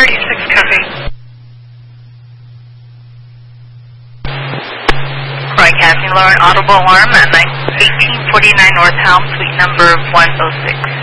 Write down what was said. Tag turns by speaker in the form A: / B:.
A: 36, copy.
B: Broadcasting lower and audible alarm at 1849 North Helm, suite number 106.